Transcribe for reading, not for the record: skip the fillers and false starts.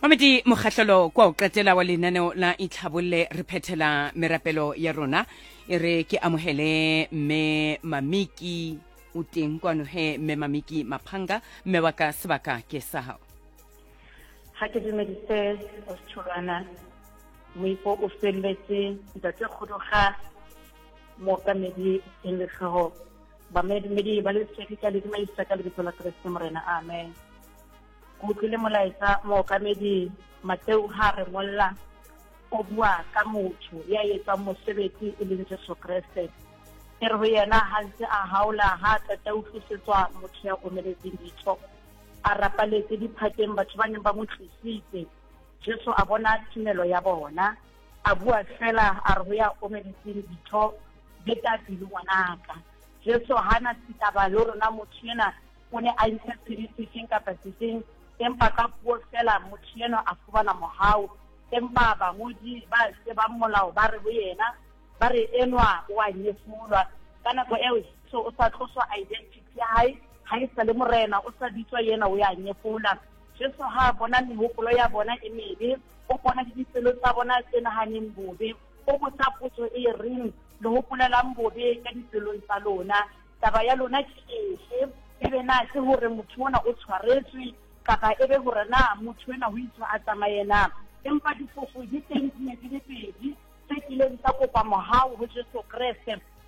Mamedi mokgahlelo kwa o qetela wa lenaneo la itlhabolle re phethela merapelo ya rona e re ke amohele mme Mamiki o teng kwano he mme Mamiki Maphanga mme wa ka sebaka ke sa hao. Ha ke dumedise o tshwana moipo o felletse ntate kgodoga mo ka medi le tlhogo ba medi ba le tsheka le di ka le bitsola Kriste morena amen. Go tlile molaetsa mo ka medi Mateo ha re molla o bua ka motho ya etsa mosebetsi e le Jesu Kriste e re ho yena ha ntse a haola ha tata o tlisetswa motho ya omeletseng ditho a rapaletse diphakeng batho ba neng ba mo tlisitse Jesu a bona tumelo ya bona a bua fela a re ho ya omeletseng ditho beta pele ngwanaka Jesu hana titaba le rona motho ena o ne a ntse tsitsitseng ka pasitseng empa ka puo fela motho ena a fubana mohau empa ba ngodi ba se ba molao ba re ho yena ba re enwa o a nyefulwa kana go eo so o sa tloswa identity ya hae ha e sa le morena o sa ditswa yena o ya nyefula Jesu ha bona mehopolo ya bona e mebe o bona ditselo tsa bona tse nahaneng bobe o botsa potso e reng le hopolelang bobe ka ditselo tsa lona taba ya lona ke efe ebe na se hore motho ona o tshwaretswe kapa ebe hore na motho ena ho itswa a tsamayena empa dipofo di teng di ne di le pedi tse kileng tsa kopa mohau ho Jesu Kriste